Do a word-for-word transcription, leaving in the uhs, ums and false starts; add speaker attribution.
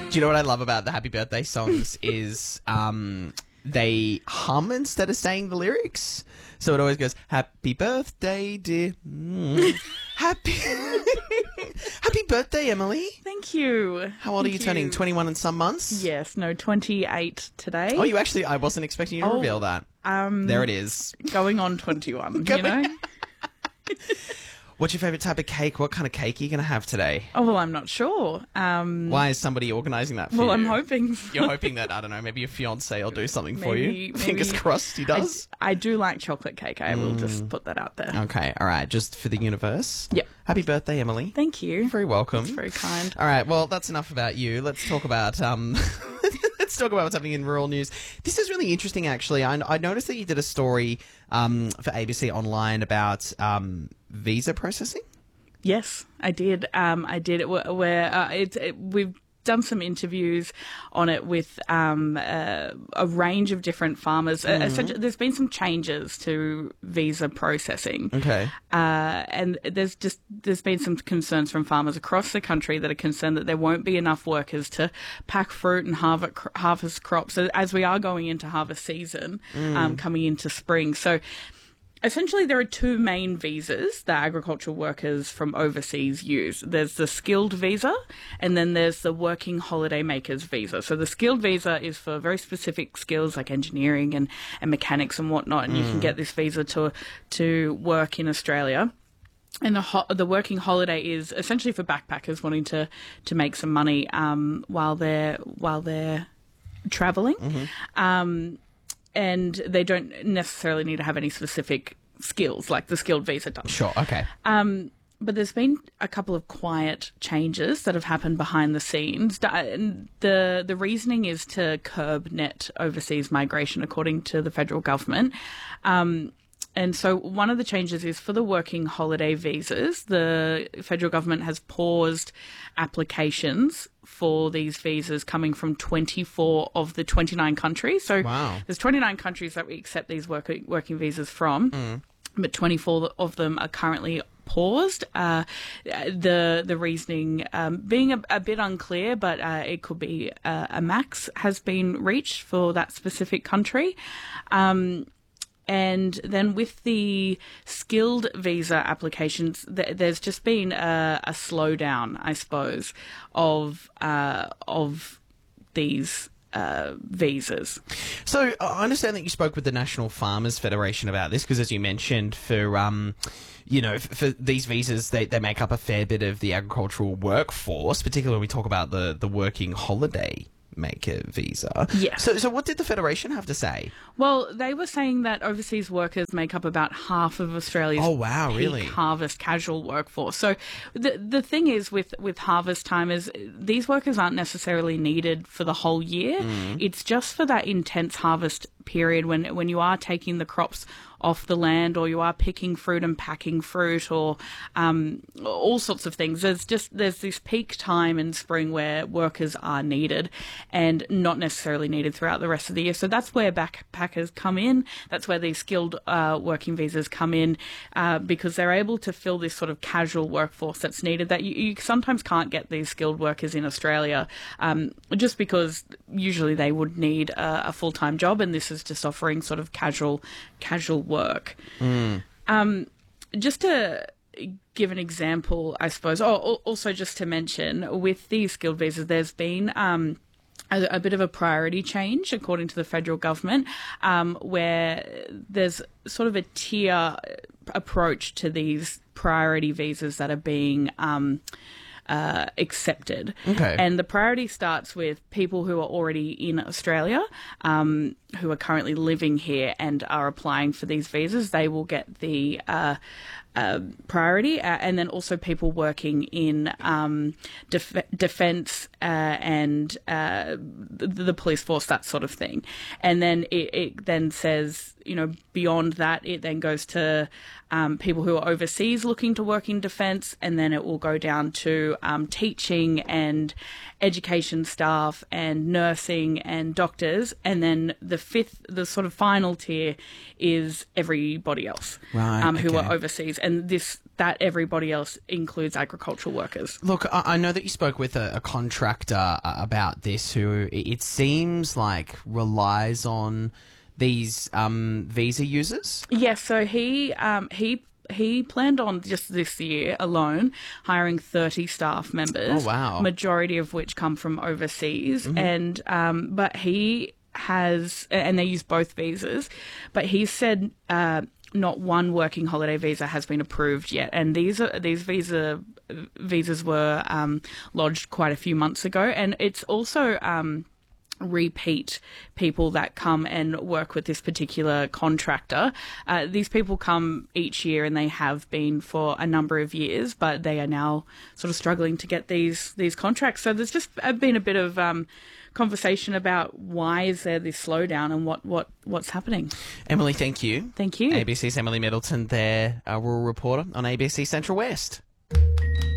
Speaker 1: Do you know what I love about the happy birthday songs is um, they hum instead of saying the lyrics. So it always goes, happy birthday, dear. Mm. Happy Happy birthday, Emily.
Speaker 2: Thank you.
Speaker 1: How old
Speaker 2: Thank
Speaker 1: are you turning?
Speaker 2: you.
Speaker 1: twenty-one in some months?
Speaker 2: Yes, no, twenty-eight today.
Speaker 1: Oh, you actually, I wasn't expecting you to
Speaker 2: Oh,
Speaker 1: reveal that.
Speaker 2: Um,
Speaker 1: There it is.
Speaker 2: Going on twenty-one, you
Speaker 1: Going-
Speaker 2: know?
Speaker 1: What's your favourite type of cake? What kind of cake are you going to have today?
Speaker 2: Oh, well, I'm not sure. Um,
Speaker 1: Why is somebody organising that for
Speaker 2: well,
Speaker 1: you?
Speaker 2: I'm hoping.
Speaker 1: You're hoping that, I don't know, maybe your fiancé will do something for you?
Speaker 2: Maybe-
Speaker 1: Fingers
Speaker 2: maybe-
Speaker 1: crossed he
Speaker 2: I,
Speaker 1: does.
Speaker 2: I do like chocolate cake. I will
Speaker 1: Mm.
Speaker 2: just put that out there.
Speaker 1: Okay, all right, just for the universe.
Speaker 2: Yep.
Speaker 1: Happy birthday, Emily.
Speaker 2: Thank you.
Speaker 1: You're very welcome.
Speaker 2: That's very kind.
Speaker 1: All right, well, that's enough about you. Let's talk about um, let's talk about what's happening in rural news. This is really interesting, actually. I, I noticed that you did a story um, for A B C Online about um, visa processing.
Speaker 2: Yes, I did. Um, I did. Where, where uh, it's it, we've done some interviews on it with um, uh, a range of different farmers. Uh, essentially, there's been some changes to visa processing.
Speaker 1: Okay.
Speaker 2: Uh, and there's just there's been some concerns from farmers across the country that are concerned that there won't be enough workers to pack fruit and harvest, harvest crops as we are going into harvest season, um, coming into spring. So essentially, there are two main visas that agricultural workers from overseas use. There's the skilled visa, and then there's the working holiday makers visa. So the skilled visa is for very specific skills like engineering and, and mechanics and whatnot, and mm. you can get this visa to to work in Australia. And the ho- the working holiday is essentially for backpackers wanting to, to make some money um, while they're while they're traveling. Mm-hmm. Um, and they don't necessarily need to have any specific skills like the skilled visa does.
Speaker 1: Sure, okay.
Speaker 2: Um, but there's been a couple of quiet changes that have happened behind the scenes. And the the reasoning is to curb net overseas migration, according to the federal government. Um, and so one of the changes is for the working holiday visas, the federal government has paused applications for these visas coming from twenty-four of the twenty-nine countries. So
Speaker 1: wow.
Speaker 2: There's twenty-nine countries that we accept these working, working visas from, mm. but twenty-four of them are currently paused. Uh, the the reasoning um, being a, a bit unclear, but uh, it could be uh, a max has been reached for that specific country. Um, And then with the skilled visa applications, th- there's just been a, a slowdown, I suppose, of uh, of these uh, visas.
Speaker 1: So I understand that you spoke with the National Farmers Federation about this because, as you mentioned, for um, you know, for, for these visas, they, they make up a fair bit of the agricultural workforce, particularly when we talk about the, the working holiday maker visa.
Speaker 2: Yes.
Speaker 1: So, so what did the Federation have to say?
Speaker 2: Well, they were saying that overseas workers make up about half of Australia's
Speaker 1: oh, wow,
Speaker 2: peak
Speaker 1: really?
Speaker 2: harvest casual workforce. So the the thing is with, with harvest time is these workers aren't necessarily needed for the whole year. Mm. It's just for that intense harvest period when when you are taking the crops off the land, or you are picking fruit and packing fruit, or um, all sorts of things. There's just there's this peak time in spring where workers are needed and not necessarily needed throughout the rest of the year. So that's where backpackers come in. That's where these skilled uh, working visas come in, uh, because they're able to fill this sort of casual workforce that's needed. That you, you sometimes can't get these skilled workers in Australia, um, just because usually they would need a, a full-time job, and this is just offering sort of casual casual work.
Speaker 1: Mm.
Speaker 2: Um, just to give an example, I suppose, oh, also just to mention, with these skilled visas, there's been um, a, a bit of a priority change, according to the federal government, um, where there's sort of a tier approach to these priority visas that are being um, Uh, accepted.
Speaker 1: Okay.
Speaker 2: And the priority starts with people who are already in Australia, um, who are currently living here and are applying for these visas. They will get the uh, uh, priority, uh, and then also people working in um, def- defence uh, and uh, the, the police force, that sort of thing. And then it, it then says, you know, beyond that, it then goes to um, people who are overseas looking to work in defence, and then it will go down to um, teaching and education staff and nursing and doctors, and then the fifth, the sort of final tier is everybody else,
Speaker 1: right,
Speaker 2: um, who
Speaker 1: okay.
Speaker 2: are overseas. And this that everybody else includes agricultural workers.
Speaker 1: Look, I I know that you spoke with a, a contractor uh, about this who it it seems like relies on these um, visa users.
Speaker 2: Yes, so he um, he he planned on just this year alone hiring thirty staff members.
Speaker 1: Oh, wow.
Speaker 2: Majority of which come from overseas, mm-hmm. and um, but he has, and they use both visas, but he said uh, not one working holiday visa has been approved yet, and these are these visa visas were um, lodged quite a few months ago, and it's also um, repeat people that come and work with this particular contractor. Uh, these people come each year, and they have been for a number of years, but they are now sort of struggling to get these these contracts. So there's just been a bit of um, conversation about why is there this slowdown and what, what what's happening.
Speaker 1: Emily, thank you.
Speaker 2: Thank you.
Speaker 1: A B C's Emily Middleton there, a rural reporter on A B C Central West.